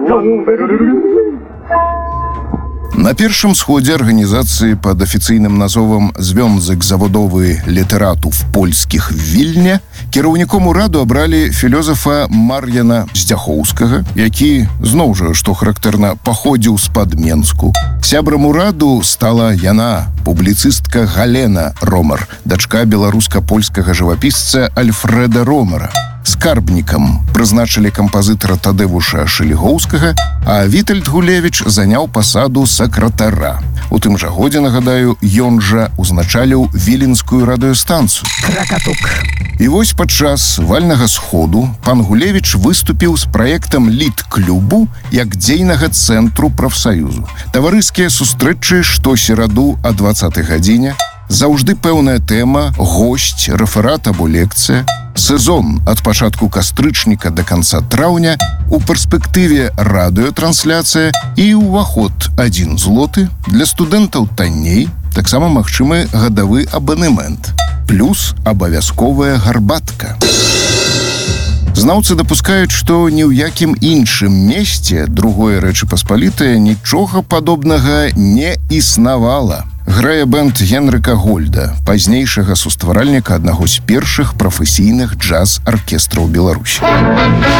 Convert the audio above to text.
На першым сходзе арганізацыі пад афіцыйным назовам «Зwiązek Zawodowy Literatów Polskich w Wilnie» кіраўніком ураду абралі філёзафа Мар'яна Здзяхоўскага, які, зноў жа, што характэрна, паходзіў з-пад Менску. Сябрам ураду стала яна, публіцыстка Галена Ромар, дачка беларуска-польскага жывапісца Альфрэда Ромара. Скарбнікам прызначылі кампазітара Тадэвуша Шылігоўскага, а Вітальд Гулевіч заняў пасаду сакратара. У тым жа годзе, нагадаю, ён жа узначаліў віленскую радыёстанцыю. Кракатук. І вось падчас вальнага сходу пан Гулевіч выступіў з праектам літ-клубу як дзейнага цэнтру прафсаюзу. Таварыскія сустрэчы штосераду о 20-й гадзіне, заўжды пэўная тэма, госць, рэферат або лекцыя. Сезон ад пачатку кастрычніка да канца траўня, у перспектыве радыётрансляцыя і ўваход 1 злоты, для студэнтаў танней, таксама магчымы гадавы абанемент, плюс абавязковая гарбатка. Знаўцы дапускаюць, што ні ў якім іншым месце другой Рэчы Паспалітае нічога падобнага не існавала. Грае бэнд Генрыка Гольда, пазнейшага сустваральніка аднаго з першых прафесійных джаз-аркестраў Беларусі.